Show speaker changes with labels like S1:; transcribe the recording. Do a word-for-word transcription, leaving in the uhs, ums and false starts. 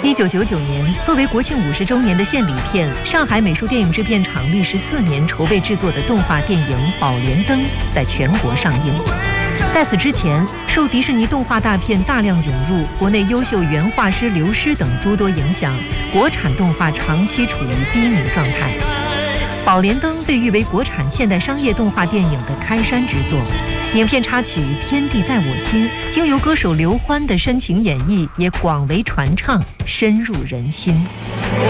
S1: 一九九九年，作为国庆五十周年的献礼片，上海美术电影制片厂历时四年筹备制作的动画电影《宝莲灯》在全国上映。在此之前，受迪士尼动画大片大量涌入、国内优秀原画师流失等诸多影响，国产动画长期处于低迷状态。《宝莲灯》被誉为国产现代商业动画电影的开山之作。影片插曲《天地在我心》经由歌手刘欢的深情演绎，也广为传唱，深入人心。